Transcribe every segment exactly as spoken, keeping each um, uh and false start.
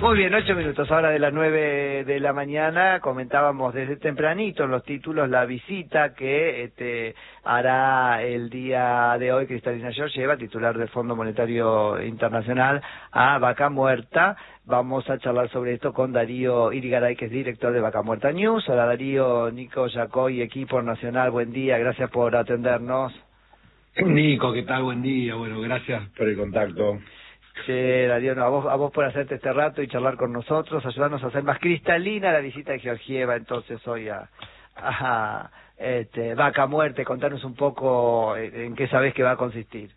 Muy bien, ocho minutos, ahora de las nueve de la mañana. Comentábamos desde tempranito en los títulos la visita que este, hará el día de hoy Cristalina Georgieva, titular del Fondo Monetario Internacional, a Vaca Muerta. Vamos a charlar sobre esto con Darío Irigaray, que es director de Vaca Muerta News. Hola Darío, Nico Yacoy, equipo nacional, buen día, gracias por atendernos. Nico, ¿qué tal? Buen día. Bueno, gracias por el contacto. Che, Darío, no, a vos, a vos por hacerte este rato y charlar con nosotros, ayudarnos a hacer más cristalina la visita de Georgieva entonces hoy a, a este, Vaca Muerta. Contanos un poco en qué sabés que va a consistir.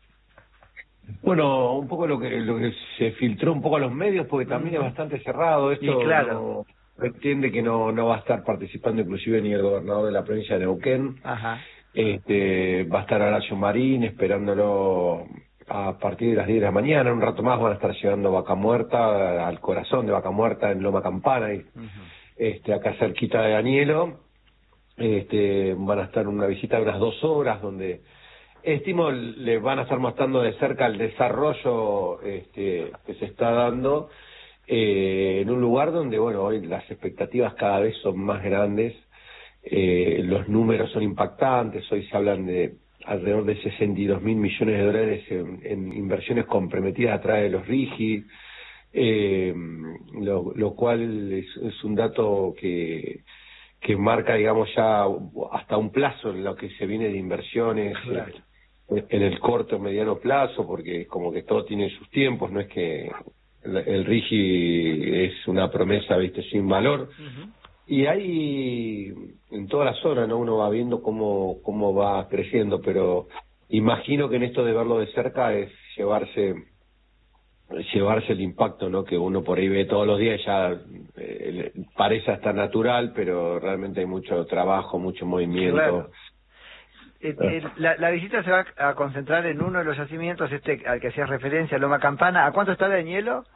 Bueno, un poco lo que lo que se filtró un poco a los medios, porque también Mm. es bastante cerrado. Esto Y claro. no entiende que no no va a estar participando inclusive ni el gobernador de la provincia de Neuquén. Ajá. Este, va a estar Horacio Marín esperándolo a partir de las diez de la mañana. Un rato más van a estar llegando a Vaca Muerta, al corazón de Vaca Muerta, en Loma Campana, y, Uh-huh. este, acá cerquita de Danielo. Este, van a estar una visita de unas dos horas donde estimo le van a estar mostrando de cerca el desarrollo este, que se está dando eh, en un lugar donde, bueno, hoy las expectativas cada vez son más grandes, eh, los números son impactantes. Hoy se hablan de alrededor de sesenta y dos mil millones de dólares en, en inversiones comprometidas a través de los RIGI, eh, lo, lo cual es, es un dato que que marca, digamos, ya hasta un plazo en lo que se viene de inversiones. Claro. eh, en el corto o mediano plazo, porque como que todo tiene sus tiempos, no es que el, el RIGI es una promesa, viste, sin valor. Uh-huh. Y hay en toda la zona, ¿no? Uno va viendo cómo cómo va creciendo, pero imagino que en esto de verlo de cerca es llevarse llevarse el impacto, ¿no? Que uno por ahí ve todos los días, ya eh, parece hasta natural, pero realmente hay mucho trabajo, mucho movimiento. Claro. Eh, eh, la, la visita se va a concentrar en uno de los yacimientos, este al que hacías referencia, Loma Campana. ¿A cuánto está de Danielo?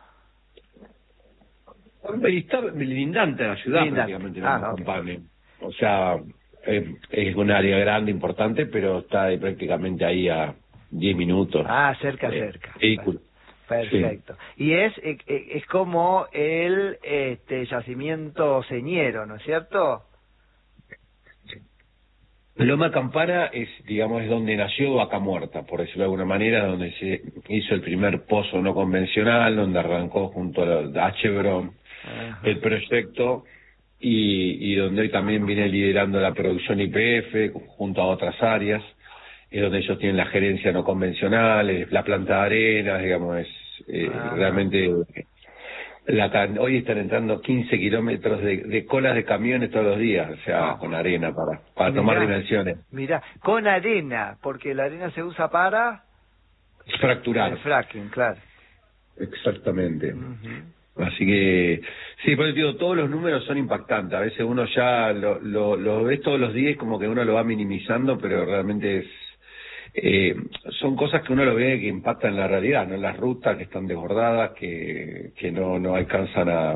Y está lindante la ciudad, Lindante. prácticamente, Ah, Loma okay. Campana. O sea, es, es un área grande, importante, pero está ahí prácticamente ahí a diez minutos. Ah, cerca, eh, cerca. Vehículo. Perfecto. Sí. Y es eh, eh, es como el este yacimiento señero, ¿no es cierto? Loma Campana es, digamos, es donde nació Vaca Muerta, por decirlo de alguna manera, donde se hizo el primer pozo no convencional, donde arrancó junto a Chevron el proyecto, y, y donde hoy también viene liderando la producción Y P F junto a otras áreas, es donde ellos tienen la gerencia no convencional, es la planta de arena, digamos, es eh, realmente... La, hoy están entrando quince kilómetros de, de colas de camiones todos los días, o sea, oh. con arena para para mirá, tomar dimensiones. Mirá, con arena, porque la arena se usa para... fracturar. El fracking, claro. Exactamente. Uh-huh. Así que, sí, por eso digo, todos los números son impactantes. A veces uno ya lo, lo, lo ves todos los días, como que uno lo va minimizando, pero realmente es... Eh, son cosas que uno lo ve que impactan en la realidad, ¿no? Las rutas que están desbordadas, que, que no, no alcanzan a,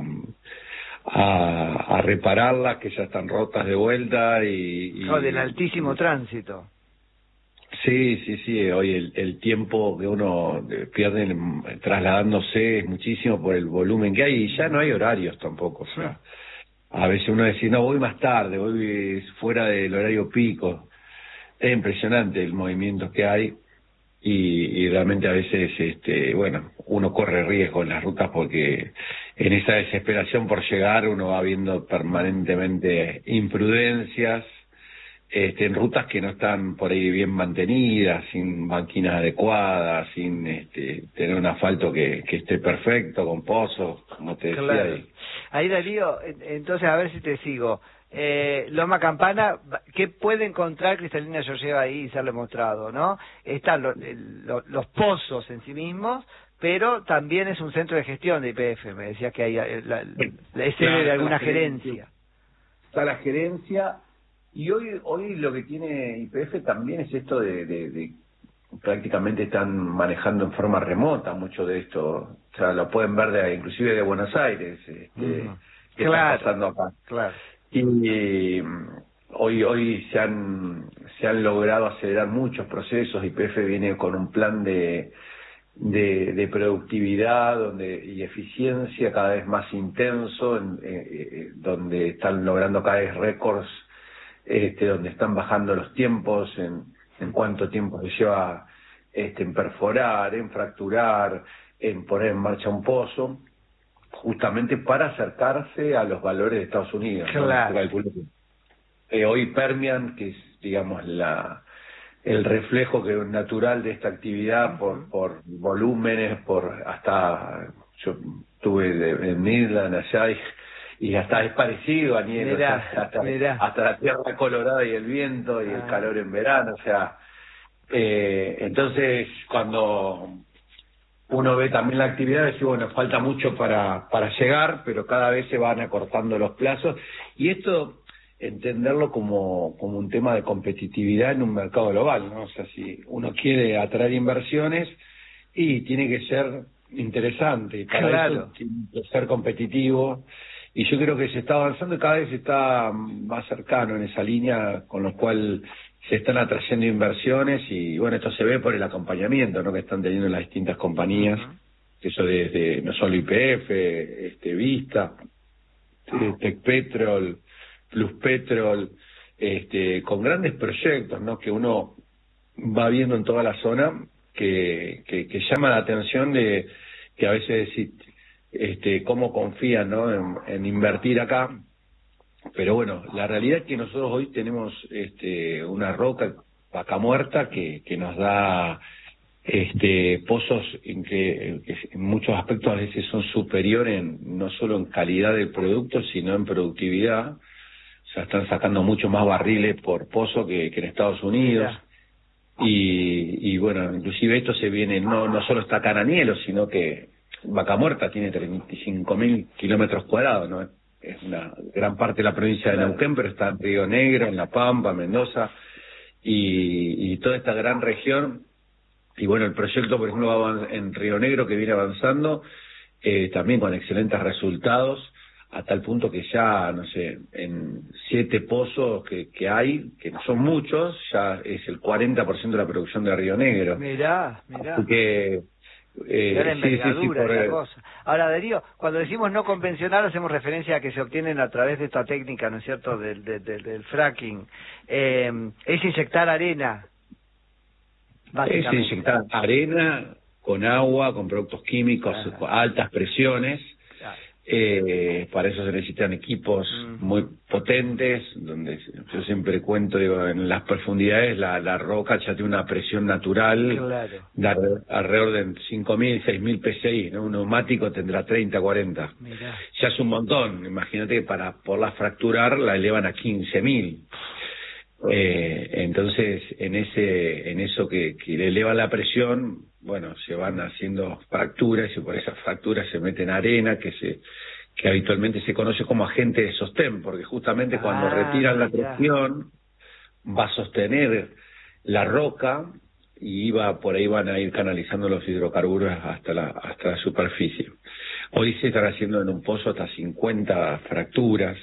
a, a repararlas, que ya están rotas de vuelta y... y no, del altísimo y, tránsito. Sí, sí, sí, hoy el, el tiempo que uno pierde trasladándose es muchísimo por el volumen que hay, y ya no hay horarios tampoco, o sea, a veces uno dice, no, voy más tarde, voy fuera del horario pico. Es impresionante el movimiento que hay y, y realmente a veces, este, bueno, uno corre riesgo en las rutas porque en esa desesperación por llegar uno va viendo permanentemente imprudencias, este, en rutas que no están por ahí bien mantenidas, sin banquinas adecuadas, sin este, tener un asfalto que, que esté perfecto, con pozos, como te decía. Claro. Y... Ahí, Darío, entonces a ver si te sigo. Eh, Loma Campana, ¿qué puede encontrar Cristalina Georgieva ahí y serle mostrado, no? Están lo, lo, los pozos en sí mismos, pero también es un centro de gestión de Y P F, me decías que hay la, la, la es sede de alguna gerencia. Está la gerencia, y hoy hoy lo que tiene Y P F también es esto de, de, de prácticamente están manejando en forma remota mucho de esto, o sea, lo pueden ver de, inclusive de Buenos Aires, este, uh-huh. que claro, está pasando acá. Claro. Y eh, hoy hoy se han se han logrado acelerar muchos procesos. Y P F viene con un plan de de, de productividad donde y eficiencia cada vez más intenso, en, eh, donde están logrando cada vez récords, este, donde están bajando los tiempos, en, en cuánto tiempo se lleva este, en perforar, en fracturar, en poner en marcha un pozo, justamente para acercarse a los valores de Estados Unidos. Claro. ¿No? Eh, hoy Permian, que es, digamos, la el reflejo que es natural de esta actividad por por volúmenes, por hasta yo estuve de, en Midland allá y, y hasta es parecido a nieve, Mirá, o sea, hasta, mirá. hasta la tierra colorada y el viento y ah. el calor en verano, o sea, eh, entonces cuando uno ve también la actividad y dice, bueno, falta mucho para para llegar, pero cada vez se van acortando los plazos, y esto entenderlo como como un tema de competitividad en un mercado global, ¿no? O sea, si uno quiere atraer inversiones, y tiene que ser interesante, y para claro. eso tiene que ser competitivo, y yo creo que se está avanzando y cada vez está más cercano en esa línea, con lo cual se están atrayendo inversiones, y bueno, esto se ve por el acompañamiento, ¿no?, que están teniendo las distintas compañías, uh-huh. Eso desde no solo Y P F, este Vista, eh, Tecpetrol, Pluspetrol, este, con grandes proyectos, ¿no?, que uno va viendo en toda la zona, que, que, que llama la atención de que a veces este, cómo confían, ¿no?, en, en invertir acá. Pero bueno, la realidad es que nosotros hoy tenemos este, una roca, Vaca Muerta, que, que nos da este, pozos en que, en que en muchos aspectos a veces son superiores, en, no solo en calidad del producto, sino en productividad. O sea, están sacando mucho más barriles por pozo que, que en Estados Unidos. Y, y bueno, inclusive esto se viene, no no solo está acá en Anielo, sino que Vaca Muerta tiene treinta y cinco mil kilómetros cuadrados, ¿no? Es una gran parte de la provincia de Neuquén, pero está en Río Negro, en La Pampa, Mendoza, y, y toda esta gran región. Y bueno, el proyecto, por ejemplo, va en Río Negro, que viene avanzando, eh, también con excelentes resultados, a tal punto que ya, no sé, en siete pozos que, que hay, que no son muchos, ya es el cuarenta por ciento de la producción de Río Negro. Mirá, mirá. Así que... Eh, la envergadura sí, sí, sí, por... de la cosa. Ahora, Darío, cuando decimos no convencional, hacemos referencia a que se obtienen a través de esta técnica, ¿no es cierto?, del, del, del, del fracking. Eh, es inyectar arena, básicamente. Es inyectar arena con agua, con productos químicos, Ajá. Con altas presiones. Claro. Eh, para eso se necesitan equipos uh-huh. muy potentes, donde yo siempre cuento, digo, en las profundidades la, la roca ya tiene una presión natural, claro. de alrededor de cinco mil, seis mil P S I, ¿no? Un neumático tendrá treinta, cuarenta. Mirá. Ya es un montón. Imagínate que para poderla fracturar la elevan a quince mil. Eh, entonces, en ese, en eso que, que le eleva la presión, bueno, se van haciendo fracturas, y por esas fracturas se meten arena, que se, que habitualmente se conoce como agente de sostén, porque justamente ah, cuando retiran la presión, va a sostener la roca, y va, por ahí van a ir canalizando los hidrocarburos hasta la, hasta la superficie. Hoy se están haciendo en un pozo hasta cincuenta fracturas,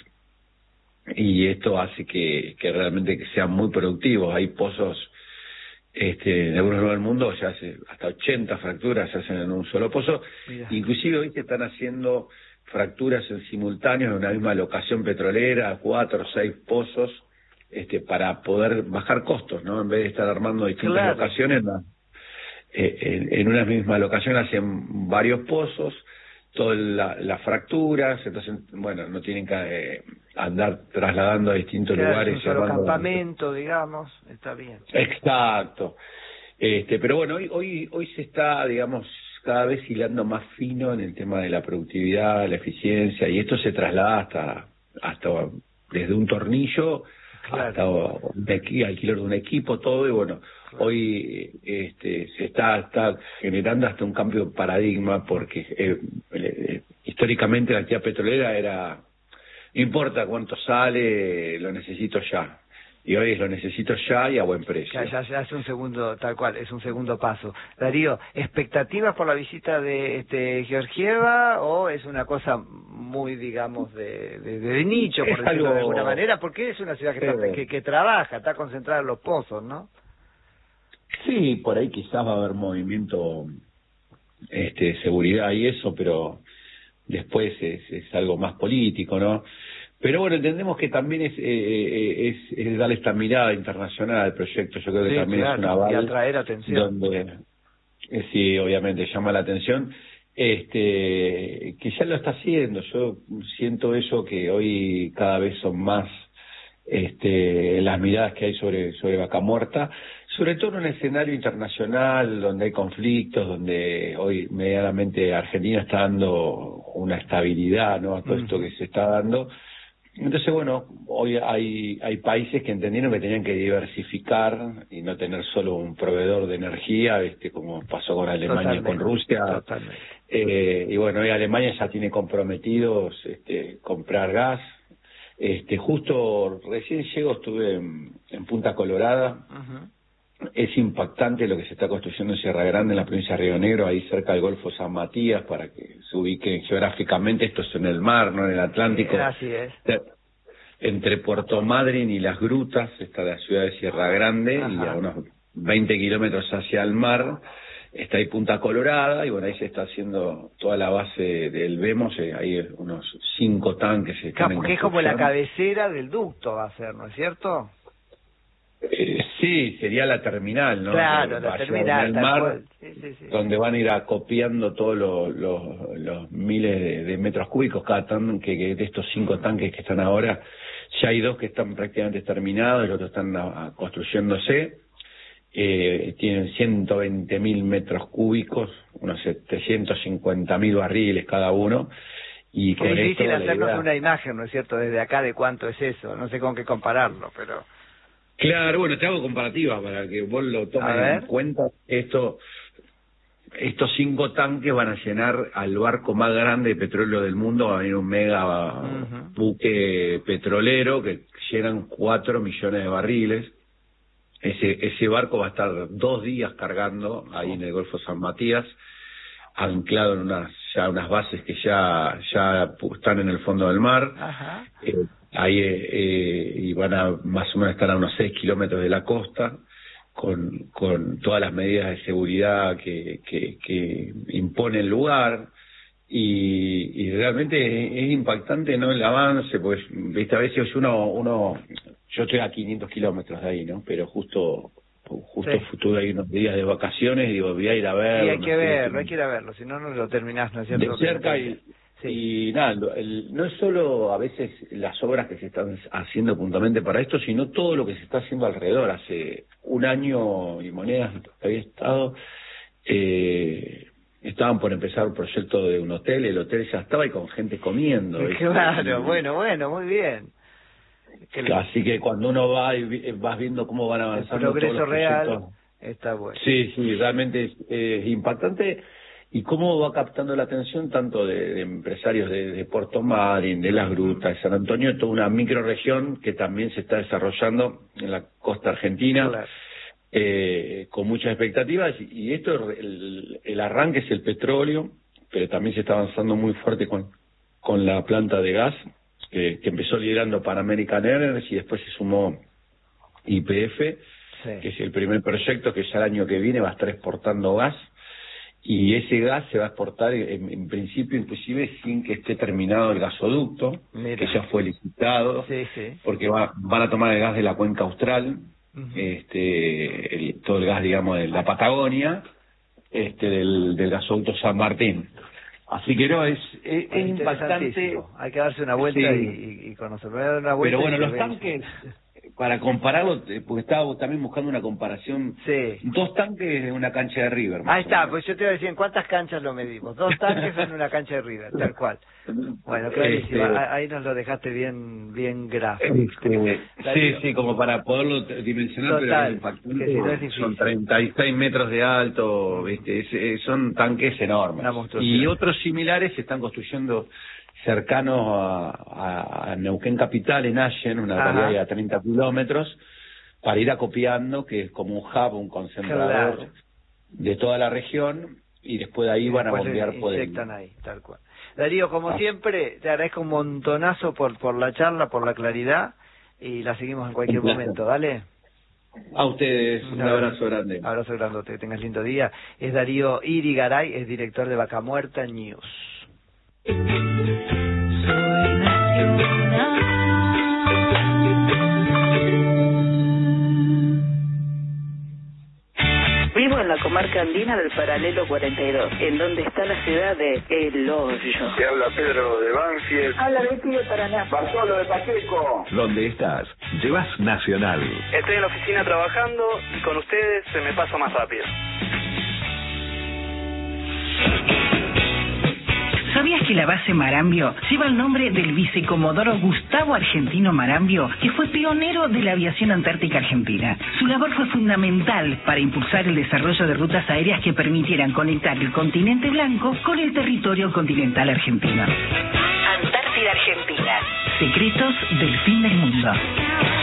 y esto hace que, que realmente que sean muy productivos. Hay pozos este, en algunos lugares del mundo, ya hace hasta ochenta fracturas se hacen en un solo pozo. Mira. Inclusive hoy se están haciendo fracturas en simultáneo en una misma locación petrolera, cuatro o seis pozos, este, para poder bajar costos, ¿no? En vez de estar armando distintas claro. locaciones, eh, en, en una misma locación hacen varios pozos, todas la, las fracturas, entonces, bueno, no tienen que eh, andar trasladando a distintos claro, lugares. Un solo campamento, digamos, está bien. Exacto. Este, pero bueno, hoy, hoy, hoy se está, digamos, cada vez hilando más fino en el tema de la productividad, la eficiencia, y esto se traslada hasta, hasta desde un tornillo claro. hasta un alquiler de un equipo, todo, y bueno, claro. hoy este se está, está generando hasta un cambio de paradigma, porque eh, eh, históricamente la actividad petrolera era, no importa cuánto sale, lo necesito ya. Y hoy es lo necesito ya y a buen precio. Ya, ya hace un segundo, tal cual, es un segundo paso. Darío, ¿expectativas por la visita de este Georgieva, o es una cosa muy, digamos, de, de, de nicho, por es decirlo algo... de alguna manera? Porque es una ciudad que, está, que, que trabaja, está concentrada en los pozos, ¿no? Sí, por ahí quizás va a haber movimiento este, seguridad y eso, pero después es, es algo más político, ¿no? Pero bueno, entendemos que también es, eh, es, es darle esta mirada internacional al proyecto. Yo creo que Sí, también claro, es una aval y atraer atención. donde eh, sí, obviamente llama la atención, este, que ya lo está haciendo. Yo siento eso, que hoy cada vez son más este, las miradas que hay sobre, sobre Vaca Muerta, sobre todo en un escenario internacional donde hay conflictos, donde hoy medianamente Argentina está dando una estabilidad, ¿no?, a todo esto que se está dando. Entonces, bueno, hoy hay hay países que entendieron que tenían que diversificar y no tener solo un proveedor de energía, este, como pasó con Alemania, Totalmente, con Rusia. totalmente. Eh, y bueno, hoy Alemania ya tiene comprometidos este, comprar gas. Este, justo recién llego, estuve en, en Punta Colorada. Uh-huh. Es impactante lo que se está construyendo en Sierra Grande, en la provincia de Río Negro, ahí cerca del Golfo San Matías, para que se ubiquen geográficamente. Esto es en el mar, no en el Atlántico. Sí, así es. Entre Puerto Madryn y Las Grutas está la ciudad de Sierra Grande. Ajá. Y a unos veinte kilómetros hacia el mar está ahí Punta Colorada, y bueno, ahí se está haciendo toda la base del Vemos. Eh, hay unos cinco tanques. Claro, porque es como la cabecera del ducto, va a ser, ¿no es cierto? Eh, sí, sería la terminal, ¿no? Claro, la terminal, el mar, sí, sí, sí. donde van a ir acopiando todos los, los, los miles de, de metros cúbicos cada tanque, que de estos cinco tanques que están ahora, ya hay dos que están prácticamente terminados, y los otros están a, a construyéndose. Eh, tienen ciento veinte mil metros cúbicos, unos setecientos cincuenta mil barriles cada uno. Y con es difícil esto, hacernos idea... una imagen, ¿no es cierto?, desde acá de cuánto es eso. No sé con qué compararlo, pero... Claro, bueno, te hago comparativa para que vos lo tomes en cuenta. Esto, estos cinco tanques van a llenar al barco más grande de petróleo del mundo. Va a venir un mega uh-huh. buque petrolero que llenan cuatro millones de barriles. Ese, ese barco va a estar dos días cargando ahí en el Golfo San Matías, anclado en unas ya unas bases que ya ya están en el fondo del mar. Ajá. Eh, ahí eh, y van a más o menos estar a unos seis kilómetros de la costa, con con todas las medidas de seguridad que que, que impone el lugar. Y, y realmente es, es impactante, ¿no?, el avance, pues, viste, a veces uno, uno yo estoy a quinientos kilómetros de ahí, ¿no?, pero justo justo sí. tuve ahí unos días de vacaciones y digo, voy a ir a verlo. Sí, hay que no verlo, sé, hay que ir a verlo, si no, no lo terminás, ¿no es cierto? De cerca. Y, sí. y nada, el, no es solo a veces las obras que se están haciendo puntualmente para esto, sino todo lo que se está haciendo alrededor. Hace un año y monedas había estado... Eh, estaban por empezar un proyecto de un hotel, el hotel ya estaba y con gente comiendo. Claro, bueno, bueno, muy bien. Que Así que cuando uno va y vas viendo cómo van avanzando el progreso todos los real proyectos, está bueno. Sí, sí, realmente es, es impactante, y cómo va captando la atención tanto de, de empresarios de, de Puerto Madryn, de Las Grutas, de San Antonio, toda una microrregión que también se está desarrollando en la costa argentina. Claro. Eh, con muchas expectativas, y esto, el, el arranque es el petróleo, pero también se está avanzando muy fuerte con, con la planta de gas, que, que empezó liderando Pan American Energy y después se sumó Y P F, sí. que es el primer proyecto que ya el año que viene va a estar exportando gas, y ese gas se va a exportar en, en principio inclusive sin que esté terminado el gasoducto. Mira. Que ya fue licitado, sí, sí. porque va, van a tomar el gas de la cuenca austral, Uh-huh. este el, todo el gas, digamos, de la Patagonia, este del, del gasoducto San Martín. Así que no, es, es, es impactante. Hay que darse una vuelta, sí. y, y conocer. Una vuelta. Pero bueno, los tanques, para compararlo, porque estaba también buscando una comparación, sí. dos tanques en una cancha de River. Ahí está, pues yo te iba a decir, ¿en cuántas canchas lo medimos? Dos tanques en una cancha de River, tal cual. Bueno, clarísimo, este, ahí nos lo dejaste bien bien gráfico. Este, sí, sí, como para poderlo dimensionar. Total, pero que si no es difícil. Son treinta y seis metros de alto, ¿viste? Es, son tanques enormes. Y otros similares se están construyendo cercanos a, a, a Neuquén Capital, en Allen, una localidad de a treinta kilómetros, para ir acopiando, que es como un hub, un concentrador, claro, de toda la región, y después de ahí y van a bombear por el... ahí, tal cual. Darío, como ah. siempre, te agradezco un montonazo por por la charla, por la claridad, y la seguimos en cualquier momento, ¿vale? A ustedes, un abrazo grande. Abrazo grande, que tengas lindo día. Es Darío Irigaray, es director de Vaca Muerta News. Soy nacional. Vivo en la comarca andina del paralelo cuarenta y dos, en donde está la ciudad de El Hoyo. Te habla Pedro de Banfield. Habla Betty de Paraná. Bartolo de Pacheco. ¿Dónde estás? Llevas Nacional. Estoy en la oficina trabajando y con ustedes se me pasa más rápido. ¿Sabías que la base Marambio lleva el nombre del vicecomodoro Gustavo Argentino Marambio, que fue pionero de la aviación antártica argentina? Su labor fue fundamental para impulsar el desarrollo de rutas aéreas que permitieran conectar el continente blanco con el territorio continental argentino. Antártida Argentina. Secretos del fin del mundo.